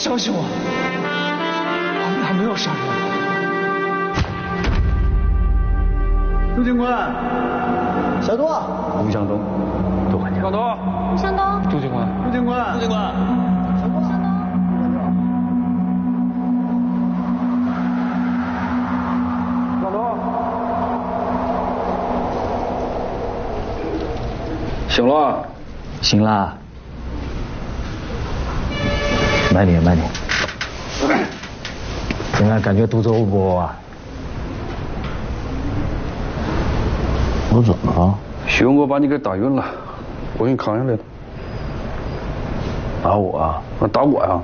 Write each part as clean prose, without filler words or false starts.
相信我，他没有杀人。杜警官， 小杜， 吴向东，杜环家。 向东， 吴向东， 杜警官，杜警官， 杜警官， 小杜， 向东。 向东， 醒了， 醒了。慢点，慢点。怎么样？感觉肚子饿不饿啊？我怎么了？ 徐文国把你给打晕了，我给你扛下来的。 打我啊？ 打我呀？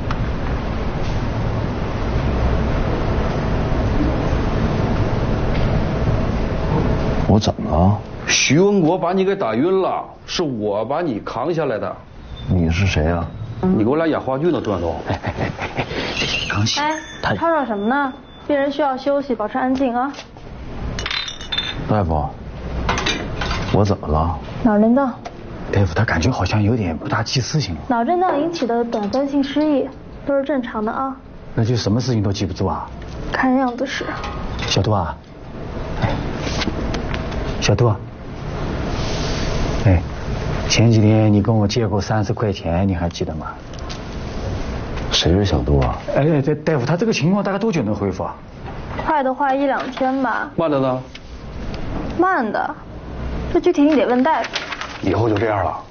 我怎么了？ 徐文国把你给打晕了，是我把你扛下来的。 你是谁啊？ 你给我俩演话剧呢，段总。 刚醒。 哎，吵吵什么呢？病人需要休息，保持安静啊。 大夫，我怎么了？ 脑震荡。 大夫，他感觉好像有点不大记事情了。 脑震荡引起的短暂性失忆都是正常的啊。 那就什么事情都记不住啊？ 看样子是。 小杜啊，哎，小杜，哎，前几天你跟我借过30块钱，你还记得吗？谁是小杜啊？哎，大夫，他这个情况大概多久能恢复啊？ 快的话1-2天吧。 慢的呢？ 慢的，这具体你得问大夫。 以后就这样了。